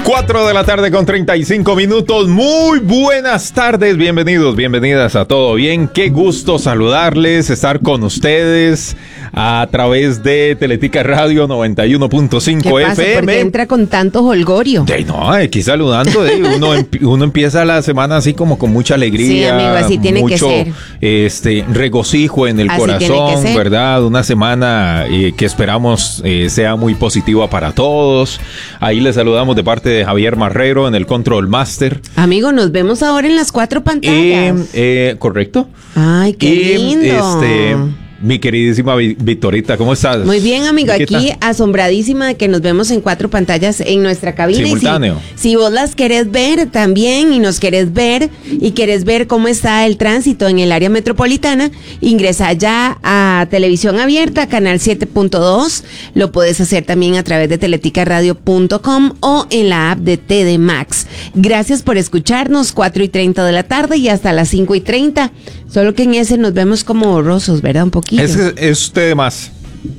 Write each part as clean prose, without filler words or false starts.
4 de la tarde con 35 minutos. Muy buenas tardes, bienvenidos, bienvenidas a Todo Bien. Qué gusto saludarles, estar con ustedes a través de Teletica Radio 91.5 ¿Qué pasa? FM. ¿Por qué entra con tanto holgorio? No, aquí saludando. Uno empieza la semana así como con mucha alegría. Sí, amigo, así tiene mucho, que ser. Regocijo en el Así corazón, ¿verdad? Una semana que esperamos sea muy positiva para todos. Ahí les saludamos de parte de Javier Marrero en el Control Master. Amigo, nos vemos ahora en las 4 pantallas. ¿Correcto? Ay, qué lindo. Mi queridísima Victorita, ¿cómo estás? Muy bien, amigo, aquí asombradísima de que nos vemos en 4 pantallas en nuestra cabina. Simultáneo. Y si vos las querés ver también y nos querés ver y querés ver cómo está el tránsito en el área metropolitana, ingresa ya a Televisión Abierta, canal 7.2. Lo puedes hacer también a través de teleticaradio.com o en la app de TD Max. Gracias por escucharnos, 4:30 de la tarde y hasta las 5:30. Solo que en ese nos vemos como borrosos, ¿verdad? Un poquito. Es usted de más.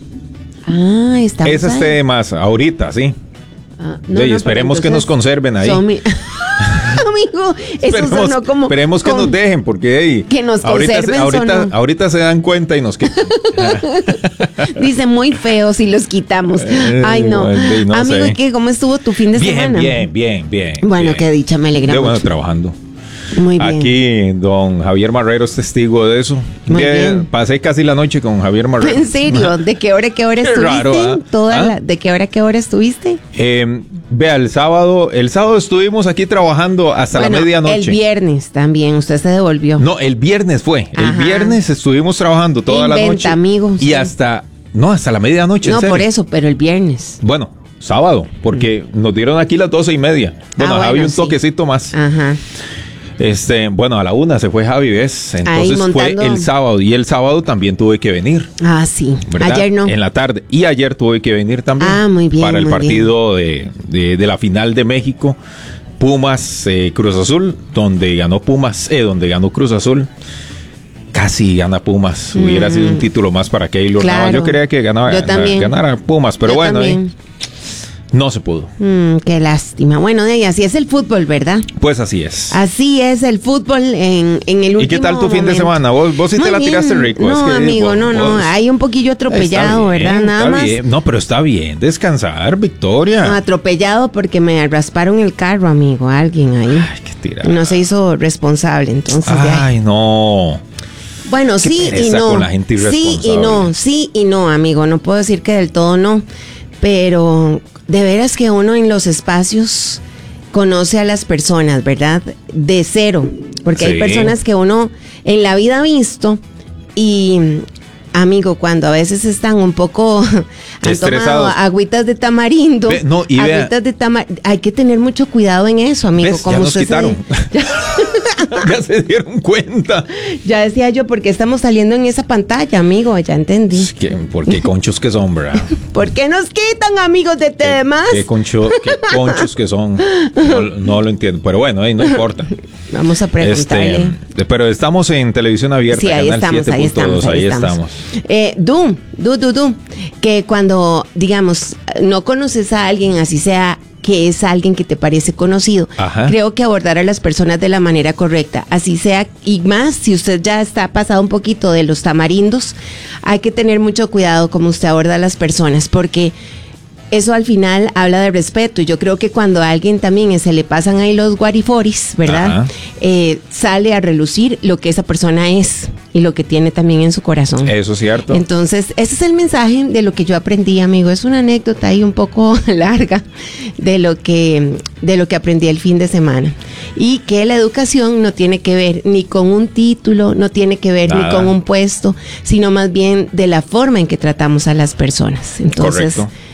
Ah, estamos Es usted de más, ahorita, sí. Esperemos que nos conserven ahí. Amigo, eso sonó como... Esperemos que nos dejen, porque que nos conserven ahorita se dan cuenta y nos quitan. Dice muy feo si los quitamos. Ay, no. Amigo, ¿y cómo estuvo tu fin de semana? Bien. Bueno, bien. qué dicha, me alegra mucho. Bueno, trabajando. Muy bien. Aquí don Javier Marrero es testigo de eso. Muy bien. Pasé casi la noche con Javier Marrero. ¿En serio? ¿De qué hora a qué hora estuviste? Raro, ¿De qué hora a qué hora estuviste? Vea, el sábado estuvimos aquí trabajando hasta la medianoche. El viernes también, usted se devolvió. No, el viernes fue. Ajá. El viernes estuvimos trabajando toda la noche. Amigo, y sí. hasta la medianoche. No, por eso, pero el viernes. Bueno, sábado, porque nos dieron aquí las 12:30. Bueno, había un toquecito más. Ajá. Bueno, a la 1 se fue Javi, ¿ves? Entonces fue el sábado. Y el sábado también tuve que venir. Ah, sí. ¿Verdad? Ayer no. En la tarde. Y ayer tuve que venir también. Ah, muy bien. Para el partido de la final de México. Pumas Cruz Azul, donde ganó Cruz Azul. Casi gana Pumas. Hubiera sido un título más para Keylor Navas. Yo creía que ganara Pumas, pero bueno, no se pudo. Qué lástima. Bueno, así es el fútbol, ¿verdad? Pues así es. Así es el fútbol en el último. ¿Y qué tal tu fin de semana? ¿Vos sí muy te la bien. tiraste rico? No, amigo, no. Hay un poquillo atropellado, bien, ¿verdad? Nada más. Bien. No, pero está bien. Descansar, Victoria. No, atropellado porque me rasparon el carro, amigo. Alguien ahí. Ay, qué tirada. No se hizo responsable, entonces. Ay, no. Bueno, qué sí y no. Con la gente Sí y no, amigo. No puedo decir que del todo no. Pero de veras que uno en los espacios conoce a las personas, ¿verdad? De cero. Porque hay personas que uno en la vida ha visto y, amigo, cuando a veces están un poco han tomado agüitas de tamarindo. Hay que tener mucho cuidado en eso, amigo. ¿Ves? Ya nos quitaron. Ya se dieron cuenta. Ya decía yo, ¿por qué estamos saliendo en esa pantalla, amigo? Ya entendí. Porque conchos que son, ¿verdad? ¿Por qué nos quitan, amigos de TDMás? ¿Qué conchos que son? No lo entiendo. Pero bueno, no importa. Vamos a preguntarle. Pero estamos en Televisión Abierta, sí, ahí canal 7.2. Ahí estamos. Que cuando, digamos, no conoces a alguien, así sea que es alguien que te parece conocido, creo que abordar a las personas de la manera correcta, así sea, y más si usted ya está pasado un poquito de los tamarindos, hay que tener mucho cuidado como usted aborda a las personas, porque eso al final habla de respeto. Y yo creo que cuando a alguien también se le pasan ahí los guariforis, ¿verdad? Sale a relucir lo que esa persona es y lo que tiene también en su corazón. Eso es cierto. Entonces, ese es el mensaje de lo que yo aprendí, amigo. Es una anécdota ahí un poco larga de lo que aprendí el fin de semana. Y que la educación no tiene que ver ni con un título, no tiene que ver ni con un puesto, sino más bien de la forma en que tratamos a las personas. Entonces, correcto.